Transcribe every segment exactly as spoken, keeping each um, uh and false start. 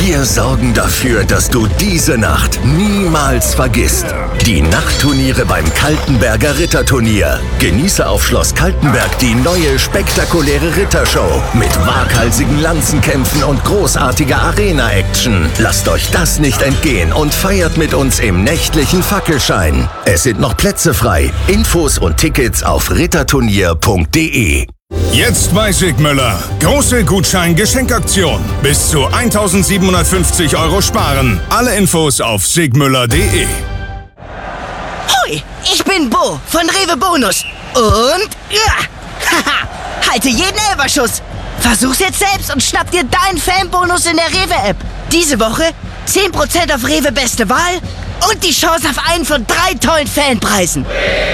Wir sorgen dafür, dass du diese Nacht niemals vergisst. Die Nachtturniere beim Kaltenberger Ritterturnier. Genieße auf Schloss Kaltenberg die neue spektakuläre Rittershow mit waghalsigen Lanzenkämpfen und großartiger Arena-Action. Lasst euch das nicht entgehen und feiert mit uns im nächtlichen Fackelschein. Es sind noch Plätze frei. Infos und Tickets auf ritterturnier punkt de. Jetzt bei Sigmüller. Große Gutschein-Geschenkaktion. Bis zu eintausendsiebenhundertfünfzig Euro sparen. Alle Infos auf sigmüller punkt de. Hoi, ich bin Bo von Rewe Bonus. Und ja, haha, halte jeden Elferschuss. Versuch's jetzt selbst und schnapp dir deinen Fanbonus in der Rewe-App. Diese Woche zehn Prozent auf Rewe Beste Wahl und die Chance auf einen von drei tollen Fanpreisen.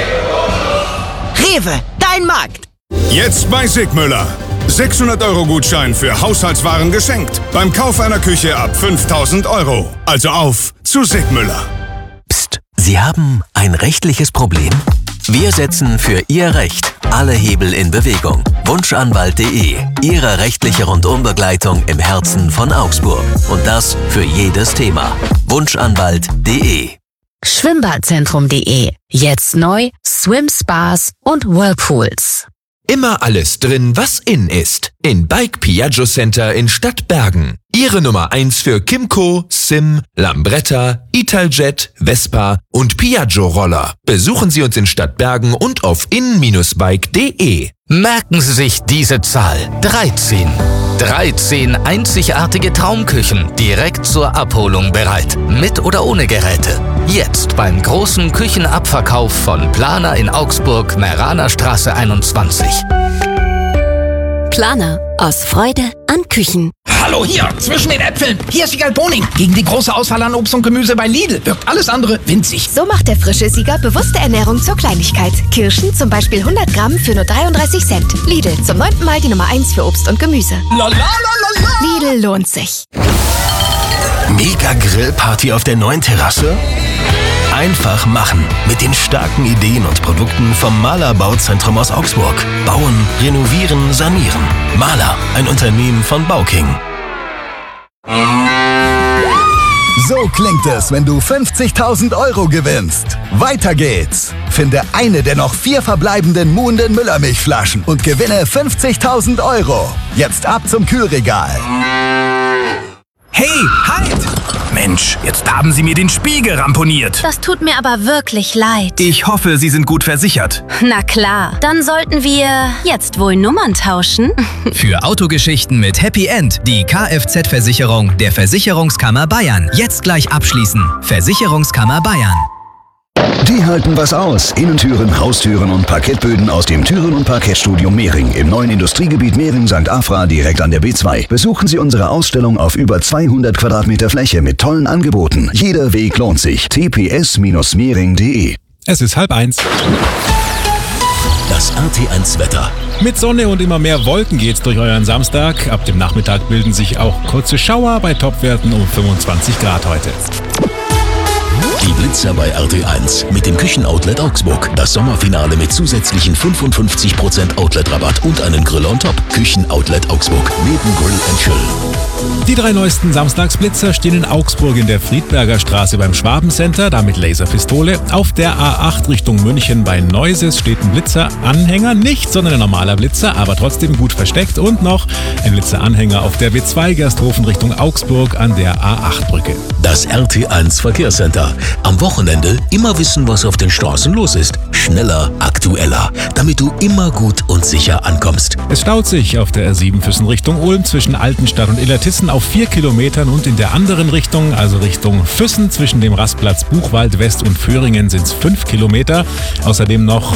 Rewe, dein Markt. Jetzt bei Sigmüller. sechshundert Euro Gutschein für Haushaltswaren geschenkt. Beim Kauf einer Küche ab fünftausend Euro. Also auf zu Sigmüller. Psst, Sie haben ein rechtliches Problem? Wir setzen für Ihr Recht alle Hebel in Bewegung. Wunschanwalt punkt de. Ihre rechtliche Rundumbegleitung im Herzen von Augsburg. Und das für jedes Thema. Wunschanwalt punkt de. Schwimmbadzentrum punkt de. Jetzt neu Swim Spas und Whirlpools. Immer alles drin, was in ist. In Bike Piaggio Center in Stadtbergen. Ihre Nummer eins für Kimco, Sim, Lambretta, Italjet, Vespa und Piaggio Roller. Besuchen Sie uns in Stadtbergen und auf in Bindestrich bike punkt de. Merken Sie sich diese Zahl. dreizehn. dreizehn einzigartige Traumküchen direkt zur Abholung bereit. Mit oder ohne Geräte. Jetzt beim großen Küchenabverkauf von Planer in Augsburg, Meraner Straße einundzwanzig. Planer. Aus Freude an Küchen. Hallo hier, zwischen den Äpfeln. Hier ist Siegal Boning. Gegen die große Auswahl an Obst und Gemüse bei Lidl wirkt alles andere winzig. So macht der frische Sieger bewusste Ernährung zur Kleinigkeit. Kirschen zum Beispiel hundert Gramm für nur dreiunddreißig Cent. Lidl, zum neunten Mal die Nummer eins für Obst und Gemüse. La, la, la, la, la. Lidl lohnt sich. Mega Grillparty auf der neuen Terrasse? Einfach machen mit den starken Ideen und Produkten vom Mahler Bauzentrum aus Augsburg. Bauen, renovieren, sanieren. Mahler, ein Unternehmen von Bauking. So klingt es, wenn du fünfzigtausend Euro gewinnst. Weiter geht's. Finde eine der noch vier verbleibenden Muhnden Müllermilchflaschen und gewinne fünfzigtausend Euro. Jetzt ab zum Kühlregal. Hey, halt! Mensch, jetzt haben Sie mir den Spiegel ramponiert. Das tut mir aber wirklich leid. Ich hoffe, Sie sind gut versichert. Na klar, dann sollten wir jetzt wohl Nummern tauschen. Für Autogeschichten mit Happy End die Kfz-Versicherung der Versicherungskammer Bayern. Jetzt gleich abschließen. Versicherungskammer Bayern. Die halten was aus. Innentüren, Haustüren und Parkettböden aus dem Türen- und Parkettstudio Mehring im neuen Industriegebiet Mehring Sankt Afra direkt an der B zwei. Besuchen Sie unsere Ausstellung auf über zweihundert Quadratmeter Fläche mit tollen Angeboten. Jeder Weg lohnt sich. t p s mehring punkt de. Es ist halb eins. Das R T eins Wetter. Mit Sonne und immer mehr Wolken geht's durch euren Samstag. Ab dem Nachmittag bilden sich auch kurze Schauer bei Topwerten um fünfundzwanzig Grad heute. Die Blitzer bei R T eins mit dem Küchenoutlet Augsburg. Das Sommerfinale mit zusätzlichen fünfundfünfzig Prozent Outlet-Rabatt und einen Grill on top. Küchenoutlet Augsburg. Neben Grill and Chill. Die drei neuesten Samstagsblitzer stehen in Augsburg in der Friedberger Straße beim Schwabencenter, da mit Laserpistole. Auf der A acht Richtung München bei Neuses steht ein Blitzeranhänger, nicht, sondern ein normaler Blitzer, aber trotzdem gut versteckt. Und noch ein Blitzeranhänger auf der B zwei Gersthofen Richtung Augsburg an der A acht Brücke. Das R T eins Verkehrscenter. Am Wochenende immer wissen, was auf den Straßen los ist. Schneller, aktueller, damit du immer gut und sicher ankommst. Es staut sich auf der R sieben Füssen Richtung Ulm zwischen Altenstadt und Illertissen auf vier Kilometern und in der anderen Richtung, also Richtung Füssen zwischen dem Rastplatz Buchwald West und Föhringen sind es fünf Kilometer. Außerdem noch